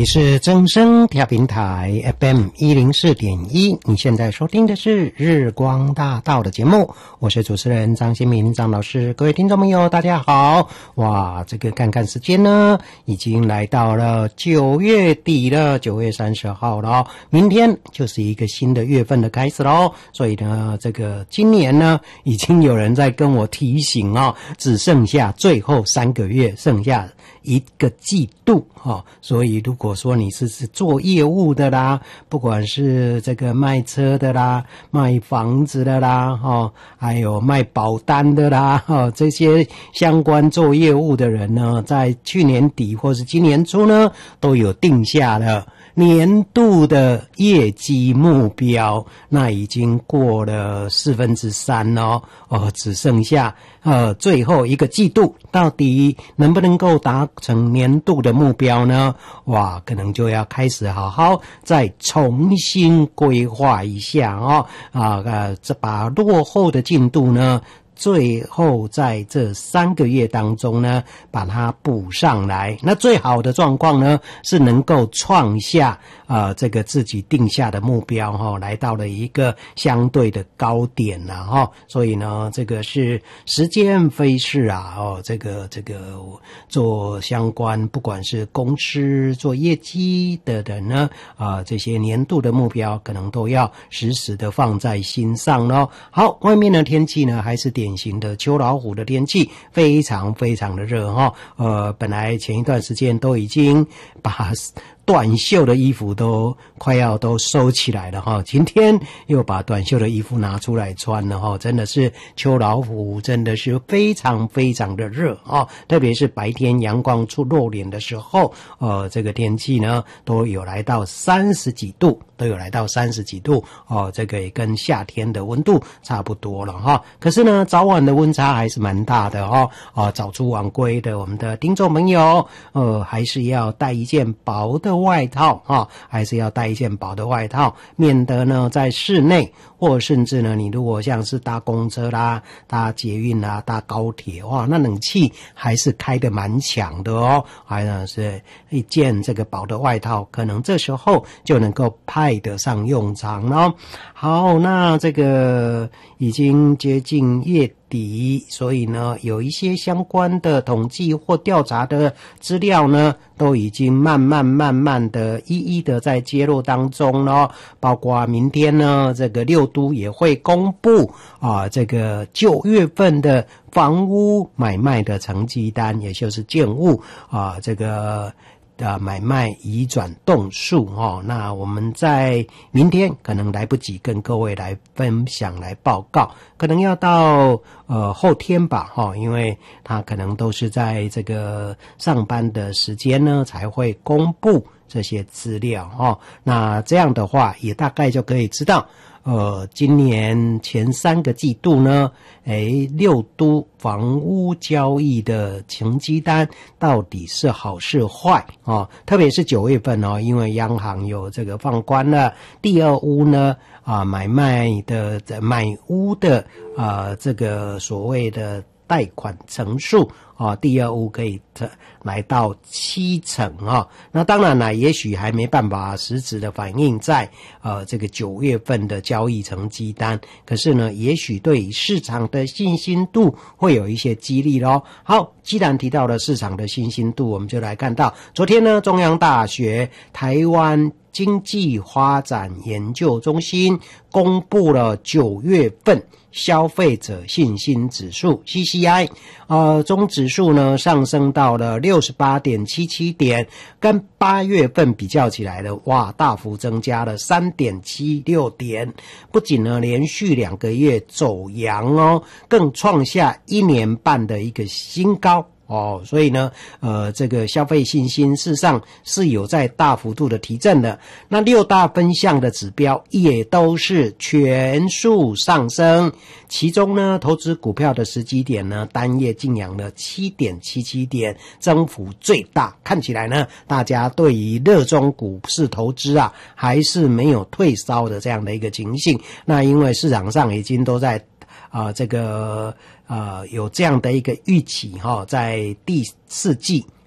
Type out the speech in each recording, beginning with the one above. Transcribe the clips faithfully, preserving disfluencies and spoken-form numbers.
里是正声调频台 F M 一零四点一，你现在收听的是日光大道的节目，我是主持人张新民张老师。各位听众朋友大家好，哇，这个看看时间呢，已经来到了九月底了，九月三十号了哦，明天就是一个新的月份的开始咯。所以呢，这个今年呢，已经有人在跟我提醒哦，只剩下最后三个月，剩下一个季度哦，所以如果说你是是做业务的啦，不管是这个卖车的啦、卖房子的啦，哦，还有卖保单的啦，哦，这些相关做业务的人呢，在去年底或是今年初呢，都有定下了年度的业绩目标，那已经过了四分之三哦，哦，只剩下呃最后一个季度，到底能不能够达成年度的目标呢？哇，可能就要开始好好再重新规划一下哦，啊呃，这把落后的进度呢，最后在这三个月当中呢，把它补上来。那最好的状况呢，是能够创下呃这个自己定下的目标哈、哦，来到了一个相对的高点了哈、哦。所以呢，这个是时间飞逝啊哦，这个这个做相关不管是公司做业绩的人呢啊、呃，这些年度的目标可能都要时时的放在心上咯。好，外面的天气呢还是典型的秋老虎的天气，非常非常的热哈。呃，本来前一段时间都已经把短袖的衣服都快要都收起来了哈，今天又把短袖的衣服拿出来穿了哈，真的是秋老虎，真的是非常非常的热啊！特别是白天阳光出露脸的时候，呃，这个天气呢都有来到三十几度，都有来到三十几度哦，这个也跟夏天的温度差不多了哈。可是呢，早晚的温差还是蛮大的哈，啊，早出晚归的我们的听众朋友，呃，还是要带一件薄的外套啊，还是要带一件薄的外套，免得呢在室内，或甚至呢你如果像是搭公车啦、搭捷运啦、搭高铁，哇，那冷气还是开得蛮强的哦，还呢是一件这个薄的外套，可能这时候就能够派得上用场咯。好，那这个已经接近月底，所以呢有一些相关的统计或调查的资料呢，都已经慢慢慢慢的一一的在揭露当中咯，包括明天呢这个六都也会公布啊这个九月份的房屋买卖的成绩单，也就是建物啊这个啊，买卖移转动数哦，那我们在明天可能来不及跟各位来分享来报告，可能要到呃后天吧哈、哦，因为它可能都是在这个上班的时间呢才会公布这些资料哈、哦。那这样的话，也大概就可以知道。呃，今年前三个季度呢，诶，六都房屋交易的成绩单到底是好是坏哦？特别是九月份哦，因为央行有这个放宽了第二屋呢啊买卖的买屋的啊这个所谓的贷款成数啊，第二屋可以来到七成啊。那当然了，也许还没办法实质的反映在呃这个九月份的交易成绩单，可是呢，也许对市场的信心度会有一些激励咯。好，既然提到了市场的信心度，我们就来看到昨天呢，中央大学台湾经济发展研究中心公布了九月份消费者信心指数 C C I， 呃，中指数呢上升到了 六十八点七七 点，跟八月份比较起来的，哇，大幅增加了 三点七六 点，不仅呢连续两个月走阳哦，更创下一年半的一个新高。哦，所以呢，呃，这个消费信心事实上是有在大幅度的提振的。那六大分项的指标也都是全数上升，其中呢，投资股票的时机点呢，单月净扬了 七点七七 点，增幅最大。看起来呢，大家对于热衷股市投资啊，还是没有退烧的这样的一个情形。那因为市场上已经都在啊、呃，这个呃有这样的一个预期哈、哦，在第四季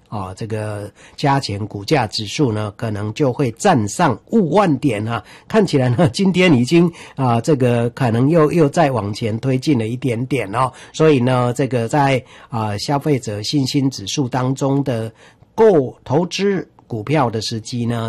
啊，这个加权股价指数呢，可能就会站上五万点啊。看起来呢，今天已经啊，这个可能又又再往前推进了一点点哦。所以呢，这个在啊消费者信心指数当中的购投资股票的时机呢，